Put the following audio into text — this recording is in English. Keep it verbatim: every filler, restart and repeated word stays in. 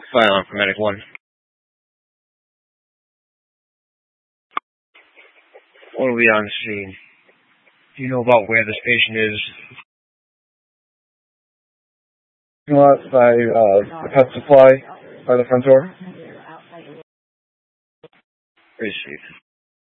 Fire alarm for Medic one. What are we on scene? Do you know about where this patient is? You know what, by uh, the pet supply by the front door? Received.